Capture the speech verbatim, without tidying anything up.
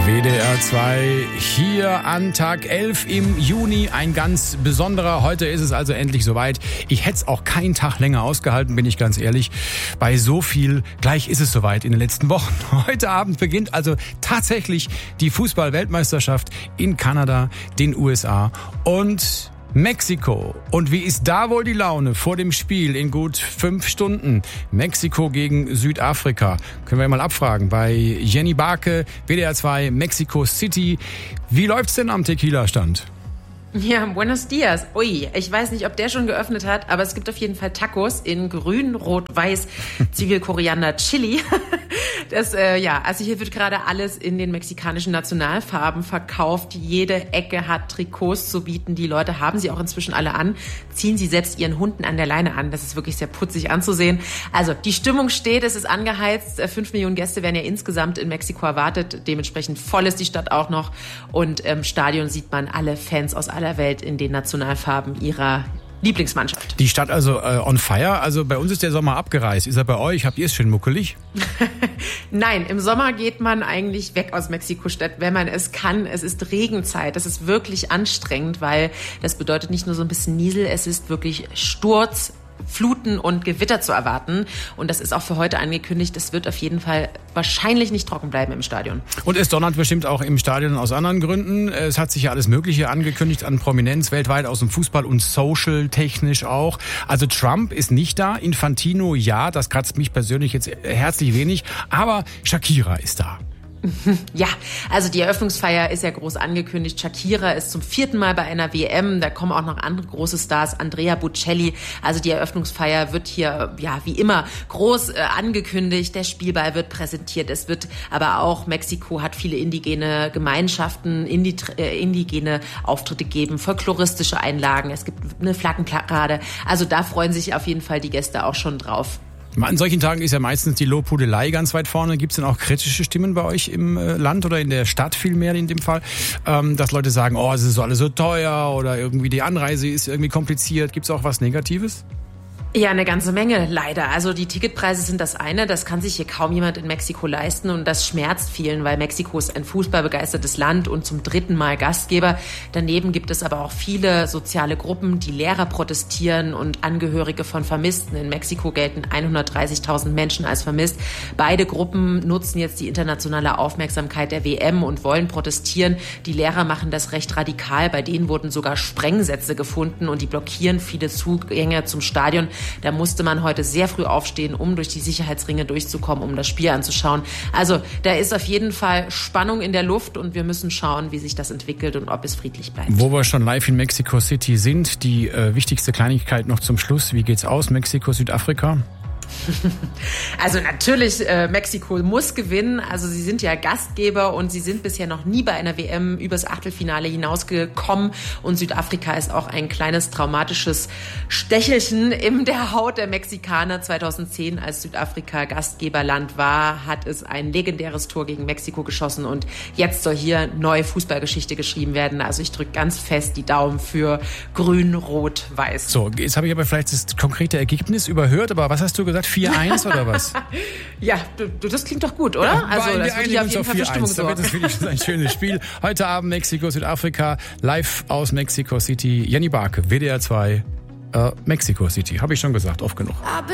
W D R zwei hier an Tag elf im Juni. Ein ganz besonderer. Heute ist es also endlich soweit. Ich hätte es auch keinen Tag länger ausgehalten, bin ich ganz ehrlich. Bei so viel, gleich ist es soweit in den letzten Wochen. Heute Abend beginnt also tatsächlich die Fußball-Weltmeisterschaft in Kanada, den U S A und Mexiko. Und wie ist da wohl die Laune vor dem Spiel in gut fünf Stunden? Mexiko gegen Südafrika. Können wir mal abfragen bei Jenny Barke, W D R zwei, Mexico City. Wie läuft's denn am Tequila-Stand? Ja, buenos dias. Ui, ich weiß nicht, ob der schon geöffnet hat, aber es gibt auf jeden Fall Tacos in grün, rot, weiß, Zwiebel, Koriander, Chili. Das, äh, ja, also hier wird gerade alles in den mexikanischen Nationalfarben verkauft. Jede Ecke hat Trikots zu bieten. Die Leute haben sie auch inzwischen alle an, ziehen sie selbst ihren Hunden an der Leine an. Das ist wirklich sehr putzig anzusehen. Also die Stimmung steht, es ist angeheizt. Fünf Millionen Gäste werden ja insgesamt in Mexiko erwartet. Dementsprechend voll ist die Stadt auch noch. Und im Stadion sieht man alle Fans aus aller Welt in den Nationalfarben ihrer Lieblingsmannschaft. Die Stadt also äh, on fire. Also bei uns ist der Sommer abgereist. Ist er bei euch? Habt ihr es schön muckelig? Nein, im Sommer geht man eigentlich weg aus Mexiko-Stadt, wenn man es kann. Es ist Regenzeit. Das ist wirklich anstrengend, weil das bedeutet nicht nur so ein bisschen Niesel, es ist wirklich Sturz, Fluten und Gewitter zu erwarten. Und das ist auch für heute angekündigt. Es wird auf jeden Fall wahrscheinlich nicht trocken bleiben im Stadion. Und es donnert bestimmt auch im Stadion aus anderen Gründen. Es hat sich ja alles Mögliche angekündigt an Prominenz weltweit aus dem Fußball und social technisch auch. Also Trump ist nicht da, Infantino ja, das kratzt mich persönlich jetzt herzlich wenig. Aber Shakira ist da. Ja, also die Eröffnungsfeier ist ja groß angekündigt. Shakira ist zum vierten Mal bei einer W M. Da kommen auch noch andere große Stars, Andrea Bocelli. Also die Eröffnungsfeier wird hier, ja, wie immer groß äh, angekündigt. Der Spielball wird präsentiert. Es wird aber auch, Mexiko hat viele indigene Gemeinschaften, indi- äh, indigene Auftritte geben, folkloristische Einlagen. Es gibt eine Flaggenparade. Also da freuen sich auf jeden Fall die Gäste auch schon drauf. An solchen Tagen ist ja meistens die Lobhudelei ganz weit vorne. Gibt es denn auch kritische Stimmen bei euch im Land oder in der Stadt vielmehr in dem Fall, ähm, dass Leute sagen, oh, es ist alles so teuer oder irgendwie die Anreise ist irgendwie kompliziert. Gibt es auch was Negatives? Ja, eine ganze Menge, leider. Also die Ticketpreise sind das eine, das kann sich hier kaum jemand in Mexiko leisten und das schmerzt vielen, weil Mexiko ist ein fußballbegeistertes Land und zum dritten Mal Gastgeber. Daneben gibt es aber auch viele soziale Gruppen, die Lehrer protestieren und Angehörige von Vermissten. In Mexiko gelten hundertdreißigtausend Menschen als vermisst. Beide Gruppen nutzen jetzt die internationale Aufmerksamkeit der W M und wollen protestieren. Die Lehrer machen das recht radikal. Bei denen wurden sogar Sprengsätze gefunden und die blockieren viele Zugänge zum Stadion. Da musste man heute sehr früh aufstehen, um durch die Sicherheitsringe durchzukommen, um das Spiel anzuschauen. Also da ist auf jeden Fall Spannung in der Luft und wir müssen schauen, wie sich das entwickelt und ob es friedlich bleibt. Wo wir schon live in Mexico City sind, die äh, wichtigste Kleinigkeit noch zum Schluss. Wie geht's aus, Mexiko, Südafrika? Also natürlich, äh, Mexiko muss gewinnen. Also sie sind ja Gastgeber und sie sind bisher noch nie bei einer W M übers Achtelfinale hinausgekommen. Und Südafrika ist auch ein kleines traumatisches Stechelchen in der Haut der Mexikaner. zweitausendzehn, als Südafrika Gastgeberland war, hat es ein legendäres Tor gegen Mexiko geschossen. Und jetzt soll hier neue Fußballgeschichte geschrieben werden. Also ich drücke ganz fest die Daumen für Grün, Rot, Weiß. So, jetzt habe ich aber vielleicht das konkrete Ergebnis überhört. Aber was hast du gesagt? vier eins oder was? Ja, du, du, das klingt doch gut, oder? Ja, also das würde ja auf jeden Fall für Stimmung sorgen. Da wird es wirklich ein schönes Spiel. Heute Abend Mexiko, Südafrika, live aus Mexico City. Jenny Barke, W D R zwei, äh, Mexico City. Habe ich schon gesagt, oft genug.